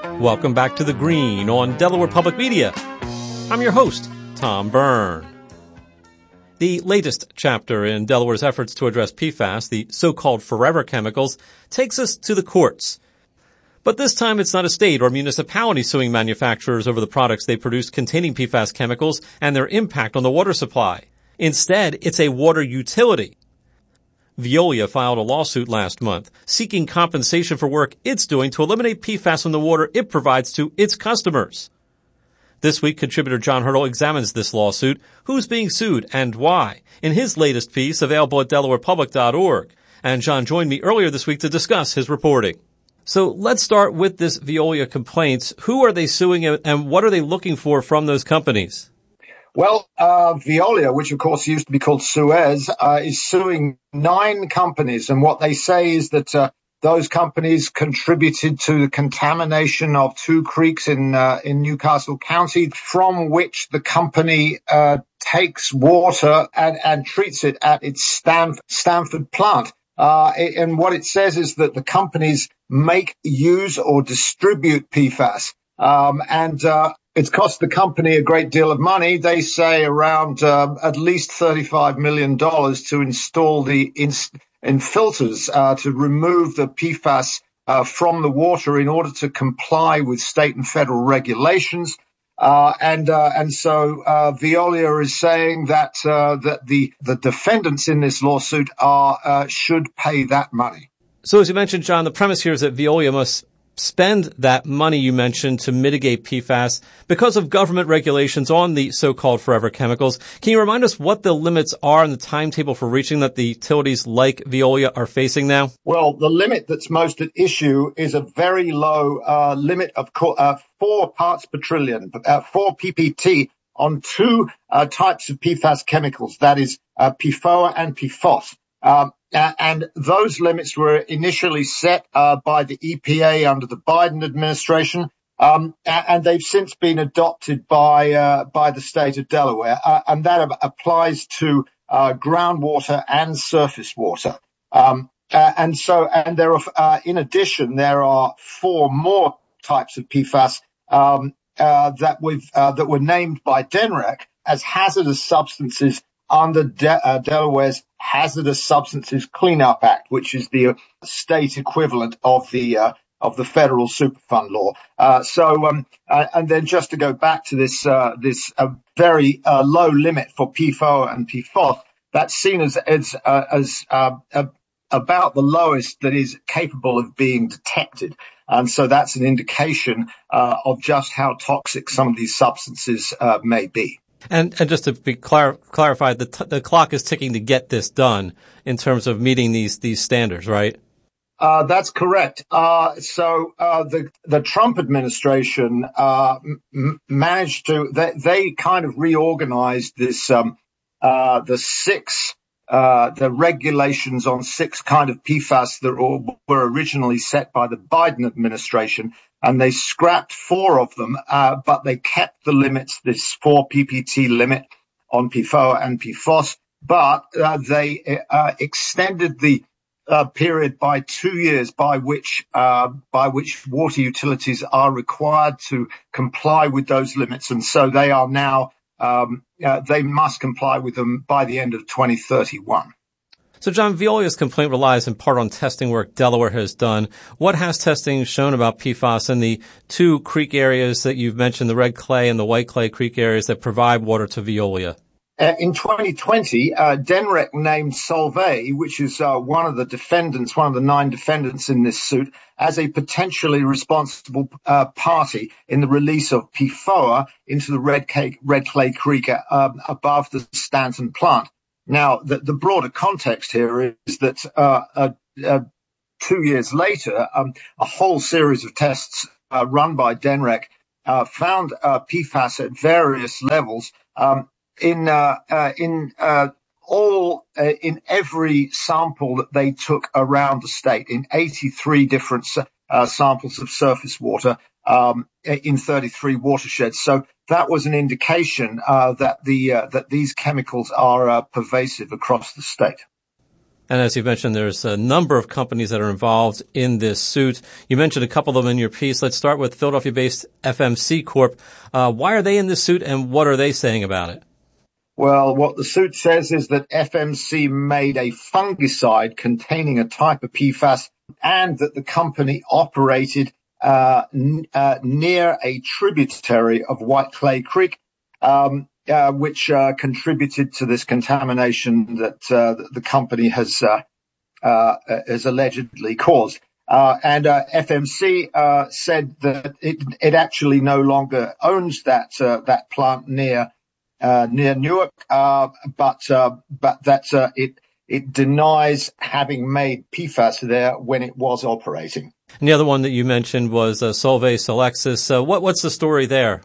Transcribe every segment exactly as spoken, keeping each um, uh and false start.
Welcome back to The Green on Delaware Public Media. I'm your host, Tom Byrne. The latest chapter in Delaware's efforts to address P FAS, the so-called forever chemicals, takes us to the courts. But this time it's not a state or municipality suing manufacturers over the products they produce containing P FAS chemicals and their impact on the water supply. Instead, it's a water utility. Veolia filed a lawsuit last month seeking compensation for work it's doing to eliminate P FAS from the water it provides to its customers. This week, contributor John Hurdle examines this lawsuit, who's being sued, and why, in his latest piece available at delaware public dot org. And John joined me earlier this week to discuss his reporting. So let's start with this Veolia complaints. Who are they suing and what are they looking for from those companies? Well, uh, Veolia, which of course used to be called Suez, uh, is suing nine companies. And what they say is that uh, those companies contributed to the contamination of two creeks in uh, in Newcastle County, from which the company uh, takes water and, and treats it at its Stamf- Stamford plant. Uh, and what it says is that the companies make, use, or distribute P FAS. Um, and uh, it's cost the company a great deal of money. They say around uh, at least thirty-five million dollars to install the in, in filters uh, to remove the P FAS uh, from the water in order to comply with state and federal regulations. Uh, and uh, and so uh, Veolia is saying that uh, that the the defendants in this lawsuit are uh, should pay that money. So as you mentioned, John, the premise here is that Veolia must spend that money you mentioned to mitigate P FAS because of government regulations on the so-called forever chemicals. Can you remind us what the limits are and the timetable for reaching that the utilities like Veolia are facing now? Well, the limit that's most at issue is a very low uh, limit of co- uh, four parts per trillion, uh, four P P T on two uh, types of P FAS chemicals, that is uh, P F O A and P F O S. Um, And those limits were initially set uh, by the E P A under the Biden administration, um, and they've since been adopted by uh, by the state of Delaware, uh, and that applies to uh, groundwater and surface water. Um, uh, and so, and there are, uh, in addition, there are four more types of P FAS um, uh, that we've uh, that were named by D N R E C as hazardous substances under De- uh, Delaware's Hazardous Substances Cleanup Act, which is the uh, state equivalent of the uh, of the federal Superfund law. Uh, so, um, uh, and then just to go back to this uh, this uh, very uh, low limit for P F O A and P F O S, that's seen as as uh, as uh, uh, about the lowest that is capable of being detected. And so that's an indication uh, of just how toxic some of these substances uh, may be. And, and just to be clar- clarified, the, t- the clock is ticking to get this done in terms of meeting these these standards, right? Uh, that's correct. Uh, so uh, the the Trump administration uh, m- managed to they, they kind of reorganized this um, uh, the six uh, the regulations on six kind of P FAS that were, were originally set by the Biden administration. And they scrapped four of them, uh, but they kept the limits, this four P P T limit on P F O A and P F O S, but uh, they uh, extended the uh, period by two years by which uh, by which water utilities are required to comply with those limits. And so they are now, um, uh, they must comply with them by the end of twenty thirty-one. So, John, Veolia's complaint relies in part on testing work Delaware has done. What has testing shown about P FAS in the two creek areas that you've mentioned, the Red Clay and the White Clay Creek areas that provide water to Veolia? Uh, in twenty twenty, uh, D N R E C named Solvay, which is uh, one of the defendants, one of the nine defendants in this suit, as a potentially responsible uh, party in the release of P F O A into the Red, Clay, Red Clay Creek uh, above the Stanton plant. Now, the, the broader context here is that uh, uh, uh, two years later, um, a whole series of tests uh, run by D N R E C uh, found uh, P FAS at various levels um, in uh, uh, in uh, all uh, in every sample that they took around the state, in eighty-three different uh, samples of surface water um, in thirty-three watersheds. So that was an indication uh, that the uh, that these chemicals are uh, pervasive across the state. And as you mentioned, there's a number of companies that are involved in this suit. You mentioned a couple of them in your piece. Let's start with Philadelphia-based F M C Corp. Uh, why are they in this suit, and what are they saying about it? Well, what the suit says is that F M C made a fungicide containing a type of P FAS and that the company operated uh, n- uh, near a tributary of White Clay Creek, um, uh, which uh, contributed to this contamination that, uh, that the company has uh, uh, has allegedly caused. Uh, and uh, F M C uh, said that it, it actually no longer owns that uh, that plant near uh, near Newark, uh, but uh, but that uh, it it denies having made P FAS there when it was operating. And the other one that you mentioned was uh, Solvay Solexus. Uh, what what's the story there?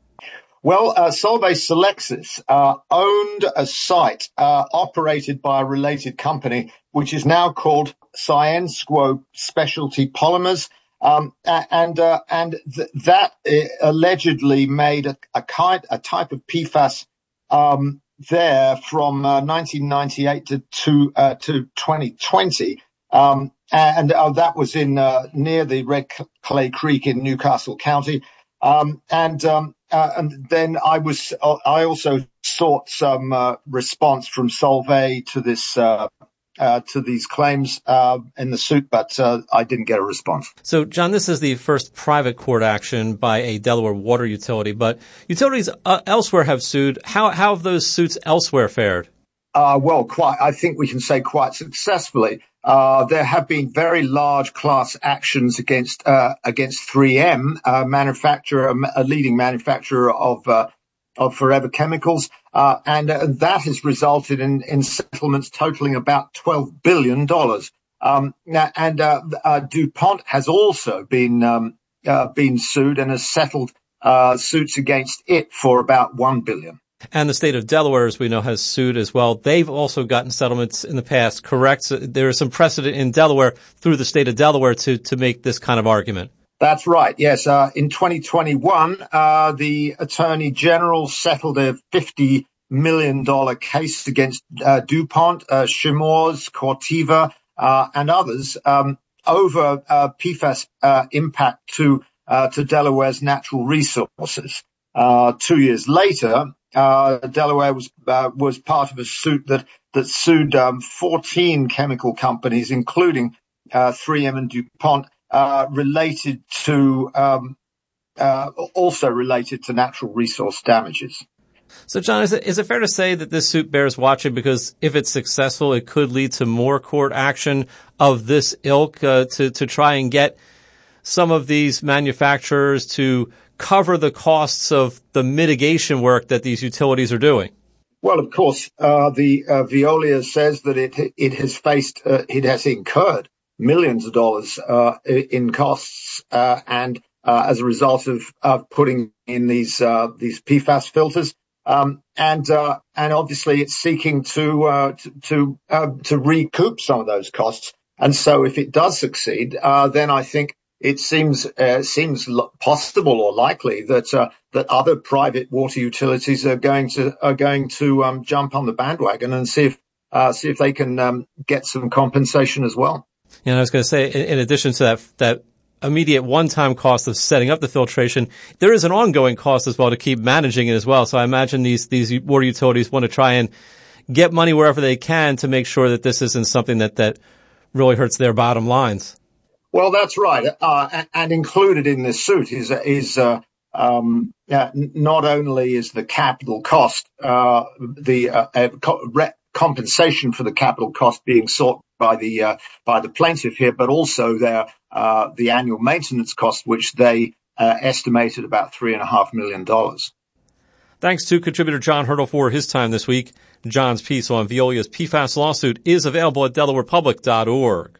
Well, uh, Solvay Solexus uh, owned a site uh, operated by a related company, which is now called Syensqo Specialty Polymers, um, and uh, and th- that uh, allegedly made a, a kind a type of P FAS um, there from uh, nineteen ninety-eight to to, uh, to twenty twenty, um, and uh, that was in uh, near the Red Clay Creek in Newcastle County, um, and um, uh, and then I was uh, I also sought some uh, response from Solvay to this. Uh, Uh, to these claims uh, in the suit, but uh, I didn't get a response. So, John, this is the first private court action by a Delaware water utility, but utilities uh, elsewhere have sued. How, how have those suits elsewhere fared? Uh, well, quite. I think we can say quite successfully. Uh, there have been very large class actions against uh, against three M, a manufacturer, a leading manufacturer of uh, of forever chemicals, uh, and uh, that has resulted in, in settlements totaling about twelve billion dollars. Um, and uh, uh, DuPont has also been um, uh, been sued and has settled uh, suits against it for about one billion dollars. And the state of Delaware, as we know, has sued as well. They've also gotten settlements in the past, correct? So there is some precedent in Delaware through the state of Delaware to, to make this kind of argument. That's right. Yes. Uh, in twenty twenty-one, uh, the Attorney General settled a fifty million dollars case against uh, DuPont, uh, Chemours, Corteva, uh, and others um, over uh, P FAS uh, impact to uh, to Delaware's natural resources. Uh, two years later, uh, Delaware was uh, was part of a suit that that sued um, fourteen chemical companies, including uh, three M and DuPont. Uh, related to, um, uh, also related to natural resource damages. So, John, is it, is it fair to say that this suit bears watching because if it's successful, it could lead to more court action of this ilk uh, to, to try and get some of these manufacturers to cover the costs of the mitigation work that these utilities are doing? Well, of course, uh, the uh, Veolia says that it it has faced, uh, it has incurred millions of dollars uh, in costs, uh, and uh, as a result of, of putting in these uh, these P FAS filters, um, and uh, and obviously it's seeking to uh, to to, uh, to recoup some of those costs. And so, if it does succeed, uh, then I think it seems uh, seems possible or likely that uh, that other private water utilities are going to are going to um, jump on the bandwagon and see if uh, see if they can um, get some compensation as well. You know, I was going to say, in addition to that, that immediate one-time cost of setting up the filtration, there is an ongoing cost as well to keep managing it as well. So I imagine these, these water utilities want to try and get money wherever they can to make sure that this isn't something that, that really hurts their bottom lines. Well, that's right. Uh, and included in this suit is, is, uh, um, uh, not only is the capital cost, uh, the, uh, uh, co- re- compensation for the capital cost being sought by the uh, by the plaintiff here, but also their uh, the annual maintenance cost, which they uh, estimated about three and a half million dollars. Thanks to contributor John Hurdle for his time this week. John's piece on Veolia's P FAS lawsuit is available at delaware public dot org.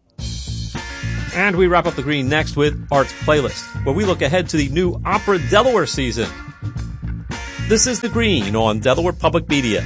And we wrap up the Green next with Arts Playlist, where we look ahead to the new Opera Delaware season. This is The Green on Delaware Public Media.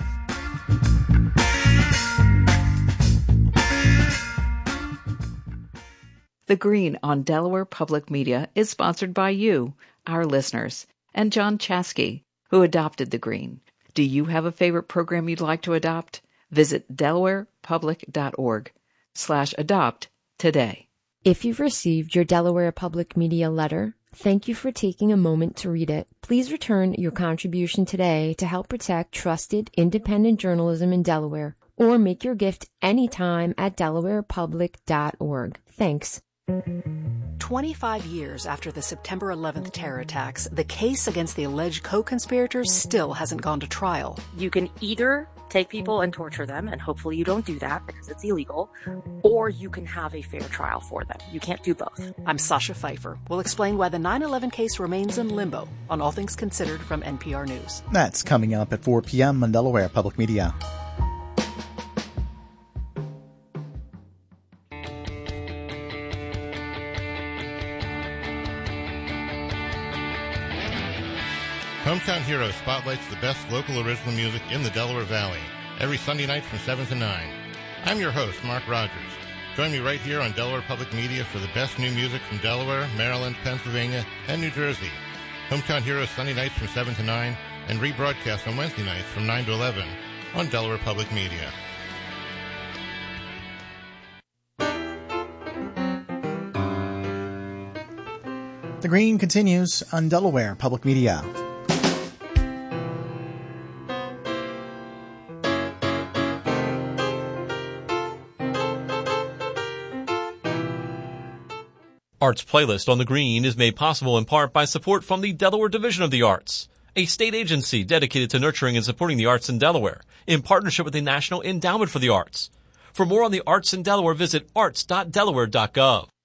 The Green on Delaware Public Media is sponsored by you, our listeners, and John Chasky, who adopted The Green. Do you have a favorite program you'd like to adopt? Visit delawarepublic.org slash adopt today. If you've received your Delaware Public Media letter, thank you for taking a moment to read it. Please return your contribution today to help protect trusted, independent journalism in Delaware, or make your gift anytime at delaware public dot org. Thanks. twenty-five years after the September eleventh terror attacks, the case against the alleged co-conspirators still hasn't gone to trial. You can either take people and torture them, and hopefully you don't do that because it's illegal, or you can have a fair trial for them. You can't do both. I'm Sasha Pfeiffer. We'll explain why the nine eleven case remains in limbo on All Things Considered from N P R News. That's coming up at four p.m. on Delaware Public Media. Hometown Heroes spotlights the best local original music in the Delaware Valley, every Sunday night from seven to nine. I'm your host, Mark Rogers. Join me right here on Delaware Public Media for the best new music from Delaware, Maryland, Pennsylvania, and New Jersey. Hometown Heroes Sunday nights from seven to nine, and rebroadcast on Wednesday nights from nine to eleven on Delaware Public Media. The Green continues on Delaware Public Media. Arts Playlist on the Green is made possible in part by support from the Delaware Division of the Arts, a state agency dedicated to nurturing and supporting the arts in Delaware, in partnership with the National Endowment for the Arts. For more on the arts in Delaware, visit arts dot delaware dot gov.